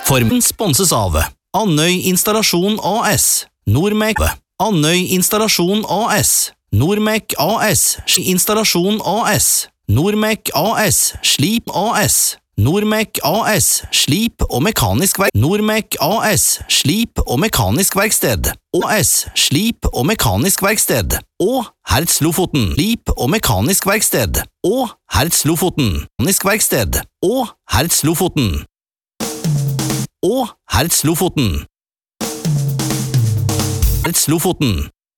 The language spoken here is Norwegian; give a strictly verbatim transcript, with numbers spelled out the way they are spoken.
Formen sponses av Andøy Installasjon A S, Normek, Andøy Installasjon A S, Normek A S, Installasjon A S, Normek A S, Slip A S, Normek A S, Slip og mekanisk verk, Normek A S, Slip og mekanisk verksted, A S, Slip og mekanisk verksted, og Hertz Lofoten, Slip og mekanisk verksted, og Hertz Lofoten, mekanisk verksted, og Hertz Lofoten, og Hertz Lofoten, Hertz Lofoten.